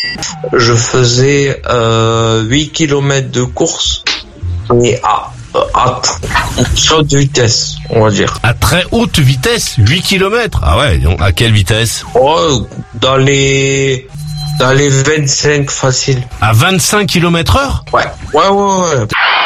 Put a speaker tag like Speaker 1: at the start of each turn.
Speaker 1: Je faisais 8 km de course et à haute vitesse, on va dire.
Speaker 2: À très haute vitesse, 8 km. Ah ouais, donc à quelle vitesse?
Speaker 1: Oh, dans les 25 faciles.
Speaker 2: À 25 km/h?
Speaker 1: Ouais.